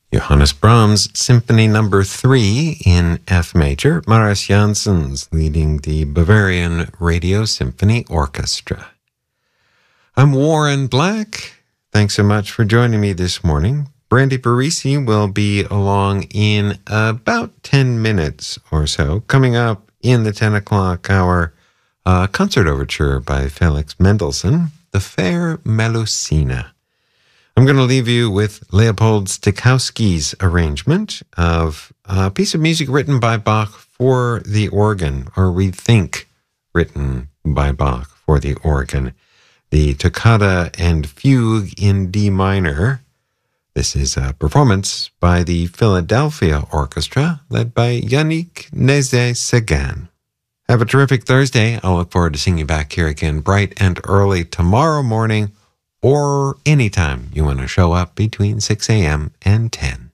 Johannes Brahms, Symphony Number 3 in F major. Marius Janssens leading the Bavarian Radio Symphony Orchestra. I'm Warren Black. Thanks so much for joining me this morning. Brandy Parisi will be along in about 10 minutes or so. Coming up in the 10 o'clock hour, concert overture by Felix Mendelssohn, The Fair Melusina. I'm going to leave you with Leopold Stokowski's arrangement of a piece of music written by Bach for the organ, or we think written by Bach for the organ. The Toccata and Fugue in D minor. This is a performance by the Philadelphia Orchestra, led by Yannick Nézet-Séguin. Have a terrific Thursday. I'll look forward to seeing you back here again bright and early tomorrow morning, or anytime you want to show up between 6 a.m. and 10.